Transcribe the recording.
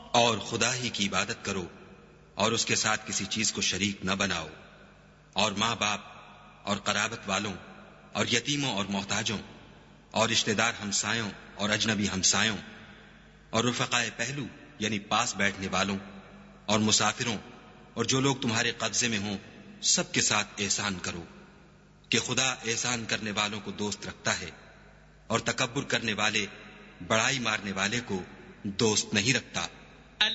और खुदा ही की इबादत करो और उसके साथ किसी चीज को शरीक न बनाओ। और माँ बाप और कराबत वालों और यतीमों और मोहताजों और रिश्तेदार हमसायों और अजनबी हमसायों और रुफकाए पहलू यानी पास बैठने वालों और मुसाफिरों और जो लोग तुम्हारे कब्जे में हों, सबके साथ एहसान करो कि खुदा एहसान करने वालों को दोस्त रखता है और तकब्बुर करने वाले, बड़ाई मारने वाले को दोस्त नहीं रखता।